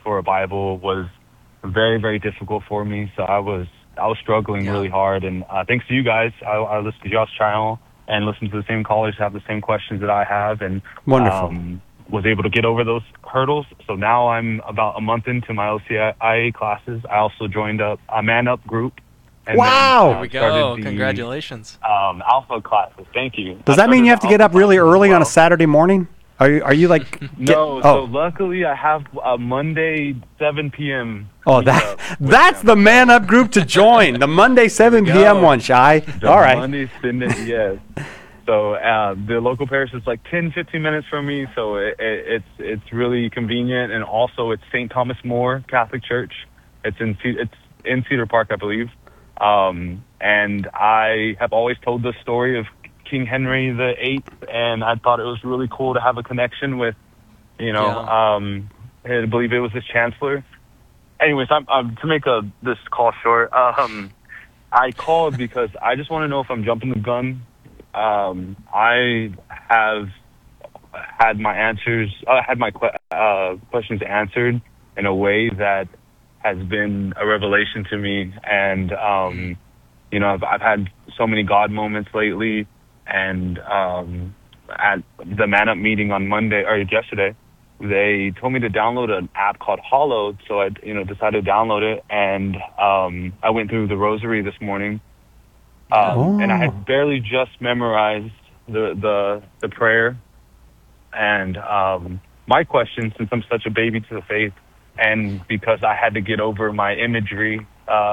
for a Bible was very, very difficult for me. So I was struggling really hard. And thanks to you guys, I listened to Josh's channel and listened to the same callers who have the same questions that I have, and wonderful. Was able to get over those hurdles. So now I'm about a month into my OCIA classes. I also joined a Man Up group. And wow! Then, there we go. Congratulations. Alpha classes. Thank you. Does that mean you have to get up really early on a Saturday morning? Are you like... No, so luckily I have a Monday 7 p.m. Oh, that's the Man Up group to join. The Monday 7 p.m. one, Shai. All right. Monday, yes. So the local parish is like 10, 15 minutes from me, so it's really convenient. And also it's St. Thomas More Catholic Church. It's in Cedar Park, I believe. And I have always told the story of King Henry VIII, and I thought it was really cool to have a connection with, I believe it was his chancellor. Anyways, to make this call short, I called because I just want to know if I'm jumping the gun. I have had my answers, questions answered in a way that has been a revelation to me, and I've had so many God moments lately. And at the Man Up meeting on Monday or yesterday, they told me to download an app called Hollow. So I, decided to download it, and I went through the Rosary this morning, and I had barely just memorized the prayer. And my question, since I'm such a baby to the faith, and because I had to get over my imagery,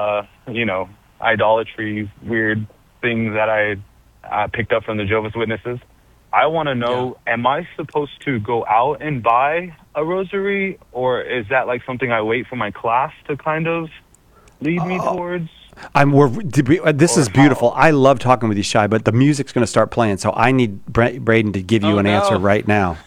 idolatry, weird things that I picked up from the Jehovah's Witnesses. I want to know, am I supposed to go out and buy a rosary, or is that like something I wait for my class to kind of lead me towards? This is beautiful. I love talking with you, Shai, but the music's going to start playing, so I need Braden to give you an answer right now.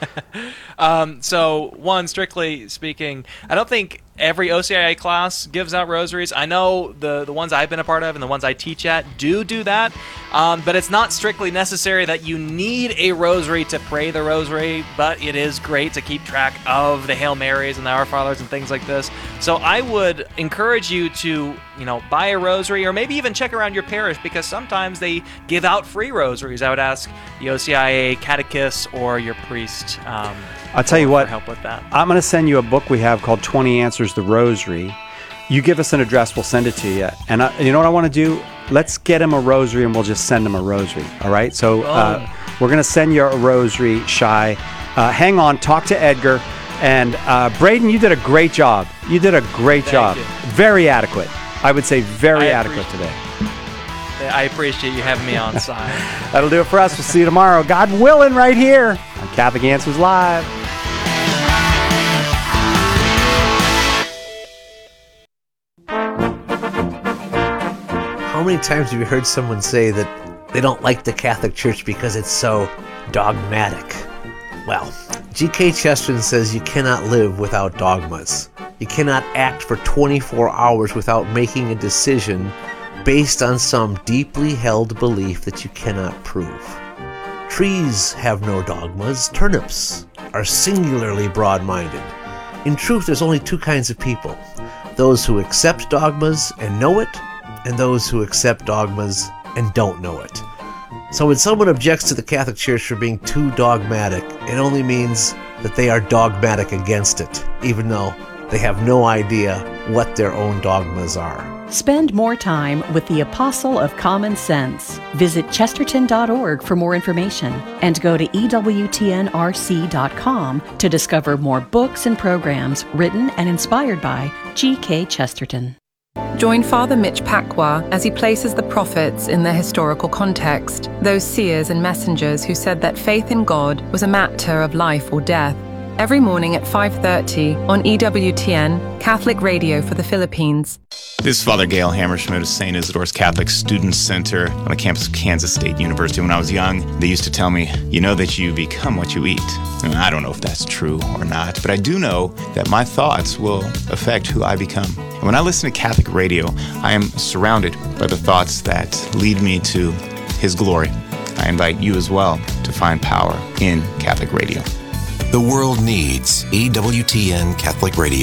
So, one, strictly speaking, I don't think every OCIA class gives out rosaries. I know the ones I've been a part of and the ones I teach at do that, but it's not strictly necessary that you need a rosary to pray the rosary, but it is great to keep track of the Hail Marys and the Our Fathers and things like this. So I would encourage you to, buy a rosary, or maybe even check around your parish, because sometimes they give out free rosaries. I would ask the OCIA catechist or your priest. I'll tell you what, help with that. I'm going to send you a book we have called 20 Answers the Rosary. You give us an address, we'll send it to you. And you know what I want to do? Let's get him a rosary, and we'll just send him a rosary. All right? So we're going to send you a rosary, Shai. Hang on, talk to Edgar. And Braden, you did a great job. You did a great job. Very adequate. I would say very adequate today. I appreciate you having me on side. That'll do it for us. We'll see you tomorrow, God willing, right here on Catholic Answers Live. How many times have you heard someone say that they don't like the Catholic Church because it's so dogmatic? Well, G.K. Chesterton says you cannot live without dogmas. You cannot act for 24 hours without making a decision based on some deeply held belief that you cannot prove. Trees have no dogmas. Turnips are singularly broad-minded. In truth, there's only two kinds of people: those who accept dogmas and know it, and those who accept dogmas and don't know it. So when someone objects to the Catholic Church for being too dogmatic, it only means that they are dogmatic against it, even though they have no idea what their own dogmas are. Spend more time with the Apostle of Common Sense. Visit chesterton.org for more information, and go to EWTNRC.com to discover more books and programs written and inspired by G.K. Chesterton. Join Father Mitch Pacwa as he places the prophets in their historical context, those seers and messengers who said that faith in God was a matter of life or death. Every morning at 5:30 on EWTN, Catholic Radio for the Philippines. This is Father Gail Hammerschmidt of St. Isidore's Catholic Student Center on the campus of Kansas State University. When I was young, they used to tell me, you know that you become what you eat. And I don't know if that's true or not, but I do know that my thoughts will affect who I become. And when I listen to Catholic radio, I am surrounded by the thoughts that lead me to His glory. I invite you as well to find power in Catholic radio. The world needs EWTN Catholic Radio.